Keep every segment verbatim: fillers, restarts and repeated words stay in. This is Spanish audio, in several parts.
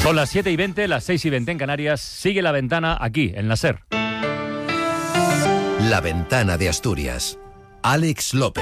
Son las siete y veinte, las seis y veinte en Canarias. Sigue La Ventana aquí, en la SER. La Ventana de Asturias. Alex López.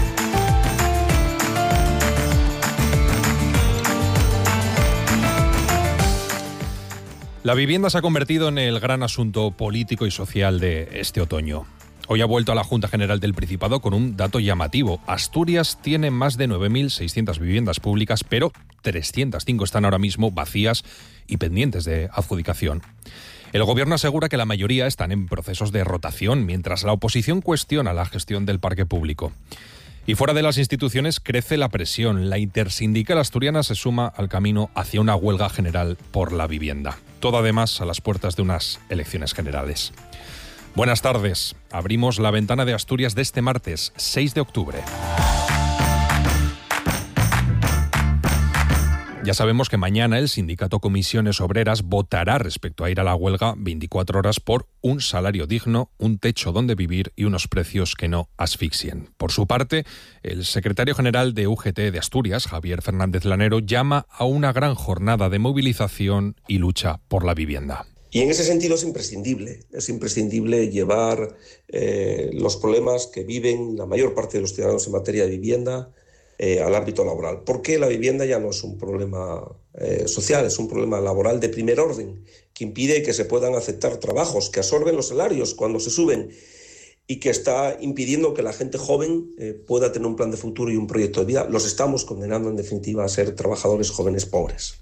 La vivienda se ha convertido en el gran asunto político y social de este otoño. Hoy ha vuelto a la Junta General del Principado con un dato llamativo. Asturias tiene más de nueve mil seiscientas viviendas públicas, pero trescientas cinco están ahora mismo vacías y pendientes de adjudicación. El Gobierno asegura que la mayoría están en procesos de rotación, mientras la oposición cuestiona la gestión del parque público. Y fuera de las instituciones crece la presión. La intersindical asturiana se suma al camino hacia una huelga general por la vivienda. Todo además a las puertas de unas elecciones generales. Buenas tardes. Abrimos La Ventana de Asturias de este martes, seis de octubre. Ya sabemos que mañana el sindicato Comisiones Obreras votará respecto a ir a la huelga veinticuatro horas por un salario digno, un techo donde vivir y unos precios que no asfixien. Por su parte, el secretario general de U G T de Asturias, Javier Fernández Lanero, llama a una gran jornada de movilización y lucha por la vivienda. Y en ese sentido es imprescindible, es imprescindible llevar eh, los problemas que viven la mayor parte de los ciudadanos en materia de vivienda eh, al ámbito laboral. Porque la vivienda ya no es un problema eh, social, es un problema laboral de primer orden, que impide que se puedan aceptar trabajos, que absorben los salarios cuando se suben y que está impidiendo que la gente joven eh, pueda tener un plan de futuro y un proyecto de vida. Los estamos condenando, en definitiva, a ser trabajadores jóvenes pobres.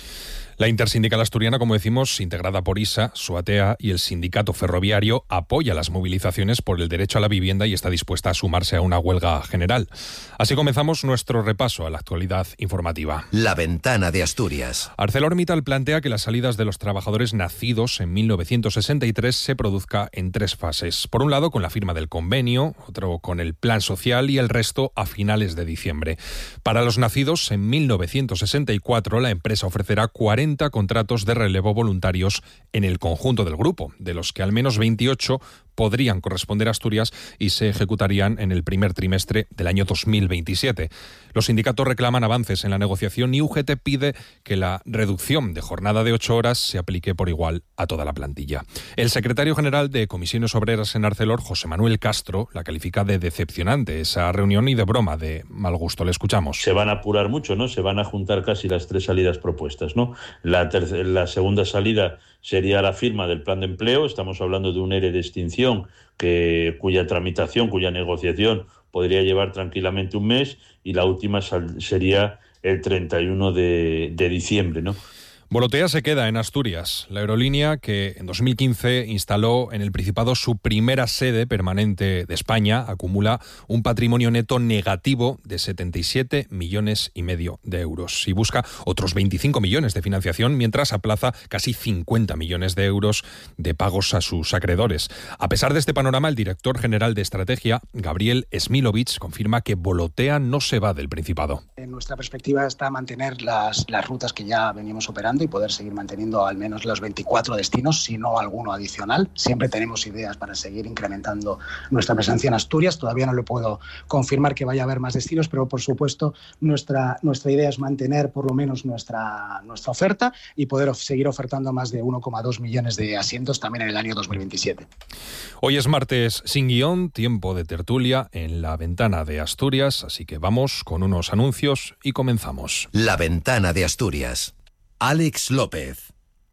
La intersindical asturiana, como decimos, integrada por I S A, SUATEA y el sindicato ferroviario, apoya las movilizaciones por el derecho a la vivienda y está dispuesta a sumarse a una huelga general. Así comenzamos nuestro repaso a la actualidad informativa. La Ventana de Asturias. ArcelorMittal plantea que las salidas de los trabajadores nacidos en mil novecientos sesenta y tres se produzca en tres fases. Por un lado, con la firma del convenio, otro con el plan social y el resto a finales de diciembre. Para los nacidos en mil novecientos sesenta y cuatro, la empresa ofrecerá cuarenta contratos de relevo voluntarios en el conjunto del grupo, de los que al menos veintiocho podrían corresponder a Asturias y se ejecutarían en el primer trimestre del año dos mil veintisiete. Los sindicatos reclaman avances en la negociación y U G T pide que la reducción de jornada de ocho horas se aplique por igual a toda la plantilla. El secretario general de Comisiones Obreras en Arcelor, José Manuel Castro, la califica de decepcionante esa reunión y de broma, de mal gusto. Le escuchamos. Se van a apurar mucho, ¿no? Se van a juntar casi las tres salidas propuestas, ¿no? La, tercera, la segunda salida sería la firma del plan de empleo. Estamos hablando de un E R E de extinción que, cuya tramitación, cuya negociación podría llevar tranquilamente un mes, y la última sal- sería el treinta y uno de diciembre, ¿no? Volotea se queda en Asturias. La aerolínea, que en dos mil quince instaló en el Principado su primera sede permanente de España, acumula un patrimonio neto negativo de setenta y siete millones y medio de euros y busca otros veinticinco millones de financiación, mientras aplaza casi cincuenta millones de euros de pagos a sus acreedores. A pesar de este panorama, el director general de Estrategia, Gabriel Smilovic, confirma que Volotea no se va del Principado. En nuestra perspectiva está mantener las, las rutas que ya veníamos operando y poder seguir manteniendo al menos los veinticuatro destinos, si no alguno adicional. Siempre tenemos ideas para seguir incrementando nuestra presencia en Asturias. Todavía no le puedo confirmar que vaya a haber más destinos, pero por supuesto nuestra, nuestra idea es mantener por lo menos nuestra, nuestra oferta y poder of- seguir ofertando más de uno coma dos millones de asientos también en el año dos mil veintisiete. Hoy es martes sin guión, tiempo de tertulia en La Ventana de Asturias, así que vamos con unos anuncios y comenzamos. La Ventana de Asturias. Alex López.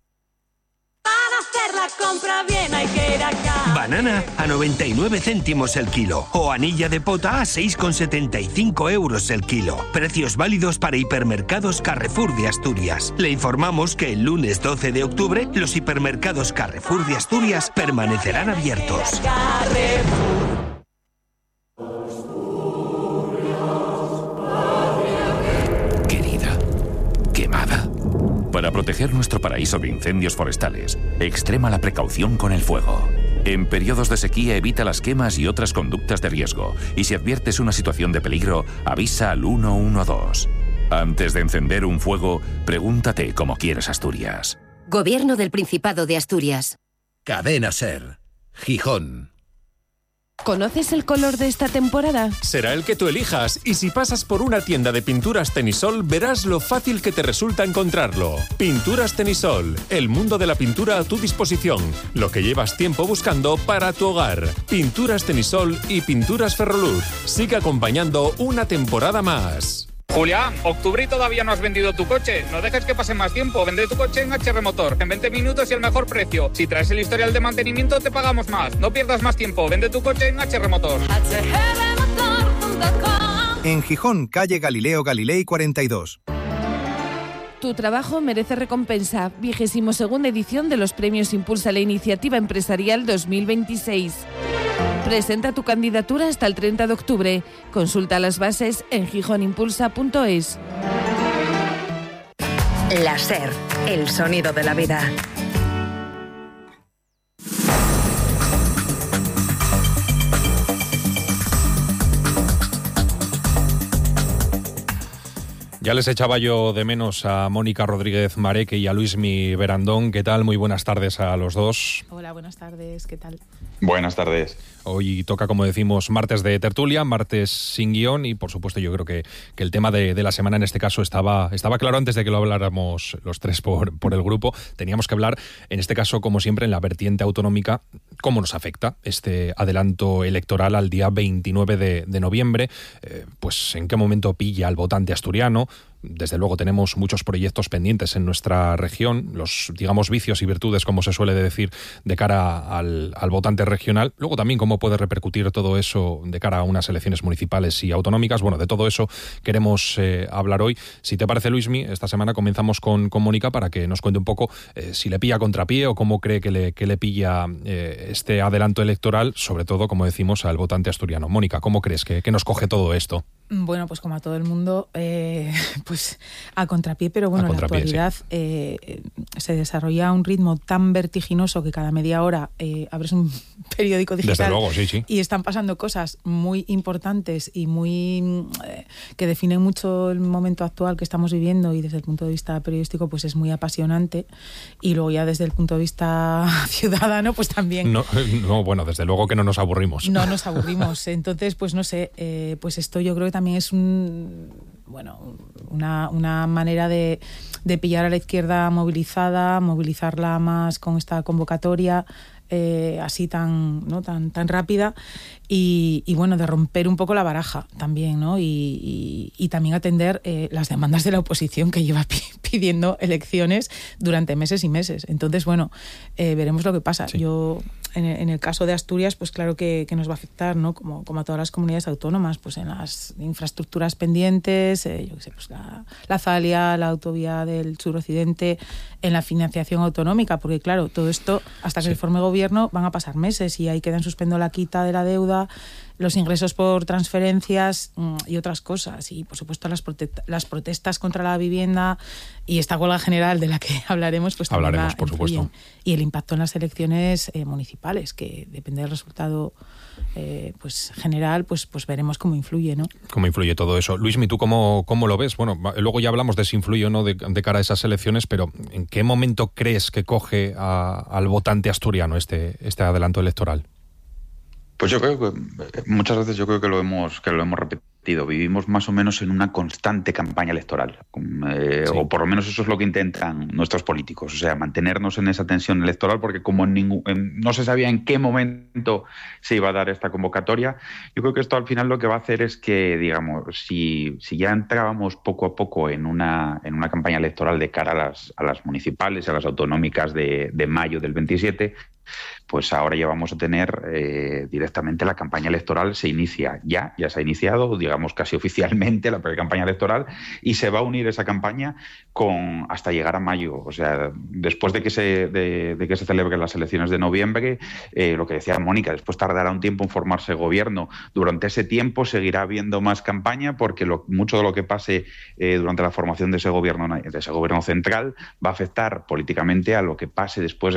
Para hacer la compra bien hay que ir acá. Banana a noventa y nueve céntimos el kilo o anilla de pota a seis con setenta y cinco euros el kilo. Precios válidos para hipermercados Carrefour de Asturias. Le informamos que el lunes doce de octubre los hipermercados Carrefour de Asturias permanecerán abiertos. Carrefour. Querida, quemada. Para proteger nuestro paraíso de incendios forestales, extrema la precaución con el fuego. En periodos de sequía evita las quemas y otras conductas de riesgo, y si adviertes una situación de peligro, avisa al uno uno dos. Antes de encender un fuego, pregúntate cómo quieres Asturias. Gobierno del Principado de Asturias. Cadena SER. Gijón. ¿Conoces el color de esta temporada? Será el que tú elijas, y si pasas por una tienda de pinturas Tenisol, verás lo fácil que te resulta encontrarlo. Pinturas Tenisol, el mundo de la pintura a tu disposición, lo que llevas tiempo buscando para tu hogar. Pinturas Tenisol y Pinturas Ferroluz. Sigue acompañando una temporada más. Julián, octubre y todavía no has vendido tu coche. No dejes que pase más tiempo. Vende tu coche en H R Motor. En veinte minutos y el mejor precio. Si traes el historial de mantenimiento, te pagamos más. No pierdas más tiempo. Vende tu coche en H R Motor. H R motor punto com. En Gijón, calle Galileo Galilei cuarenta y dos. Tu trabajo merece recompensa. Vigésimo segunda edición de los premios Impulsa la Iniciativa Empresarial dos mil veintiséis. Presenta tu candidatura hasta el treinta de octubre. Consulta las bases en gijonimpulsa punto es. La SER, el sonido de la vida. Ya les echaba yo de menos a Mónica Rodríguez Mareque y a Luismi Berandón. ¿Qué tal? Muy buenas tardes a los dos. Hola, buenas tardes. ¿Qué tal? Buenas tardes. Hoy toca, como decimos, martes de tertulia, martes sin guión y, por supuesto, yo creo que, que el tema de, de la semana en este caso estaba, estaba claro antes de que lo habláramos los tres por, por el grupo. Teníamos que hablar, en este caso, como siempre, en la vertiente autonómica, cómo nos afecta este adelanto electoral al día veintinueve de noviembre, eh, pues en qué momento pilla al votante asturiano. Desde luego tenemos muchos proyectos pendientes en nuestra región, los, digamos, vicios y virtudes, como se suele decir, de cara al, al votante regional. Luego también cómo puede repercutir todo eso de cara a unas elecciones municipales y autonómicas. Bueno, de todo eso queremos eh, hablar hoy. Si te parece, Luismi, esta semana comenzamos con, con Mónica para que nos cuente un poco eh, si le pilla contrapié o cómo cree que le, que le pilla eh, este adelanto electoral, sobre todo, como decimos, al votante asturiano. Mónica, ¿cómo crees que, que nos coge todo esto? Bueno, pues como a todo el mundo, eh, pues a contrapié, pero bueno, en la actualidad sí. eh, se desarrolla a un ritmo tan vertiginoso que cada media hora eh, abres un periódico digital. Desde luego, sí, sí. Y están pasando cosas muy importantes y muy eh, que definen mucho el momento actual que estamos viviendo, y desde el punto de vista periodístico pues es muy apasionante, y luego ya desde el punto de vista ciudadano pues también. No, no bueno, desde luego que no nos aburrimos. No nos aburrimos. Entonces, pues no sé, eh, pues esto yo creo que también es un bueno una, una manera de, de pillar a la izquierda movilizada, movilizarla más con esta convocatoria eh, así tan, ¿no? tan, tan rápida, y, y bueno, de romper un poco la baraja también, ¿no? Y, y, y también atender eh, las demandas de la oposición, que lleva pidiendo elecciones durante meses y meses. Entonces, bueno, eh, veremos lo que pasa. Sí. Yo, en el, en el caso de Asturias, pues claro que, que nos va a afectar, ¿no? Como, como a todas las comunidades autónomas, pues en las infraestructuras pendientes, eh, yo qué sé, pues la, la Zalia, la autovía del suroccidente, en la financiación autonómica, porque claro, todo esto, hasta que sí. se forme gobierno, van a pasar meses, y ahí queda en suspenso la quita de la deuda, los ingresos por transferencias mmm, y otras cosas, y por supuesto las, prote- las protestas contra la vivienda y esta huelga general de la que hablaremos, pues también hablaremos, por supuesto. Y el impacto en las elecciones eh, municipales, que depende del resultado eh, pues general, pues pues veremos cómo influye, ¿no? Cómo influye todo eso. Luismi, ¿tú cómo, cómo lo ves? Bueno, luego ya hablamos de si influye o no de, de cara a esas elecciones, pero ¿en qué momento crees que coge a, al votante asturiano este, este adelanto electoral? Pues yo creo que muchas veces yo creo que lo hemos que lo hemos repetido. Vivimos más o menos en una constante campaña electoral, eh, sí. o por lo menos eso es lo que intentan nuestros políticos, o sea, mantenernos en esa tensión electoral, porque como en ningún, en, no se sabía en qué momento se iba a dar esta convocatoria. Yo creo que esto al final lo que va a hacer es que, digamos, si, si ya entrábamos poco a poco en una en una campaña electoral de cara a las, a las municipales, a las autonómicas de, de mayo del veintisiete, pues ahora ya vamos a tener eh, directamente la campaña electoral, se inicia ya, ya se ha iniciado, digamos casi oficialmente la pre-campaña electoral, y se va a unir esa campaña con hasta llegar a mayo, o sea, después de que se de, de que se celebren las elecciones de noviembre, eh, lo que decía Mónica, después tardará un tiempo en formarse el gobierno. Durante ese tiempo seguirá habiendo más campaña, porque lo, mucho de lo que pase eh, durante la formación de ese gobierno, de ese gobierno central, va a afectar políticamente a lo que pase después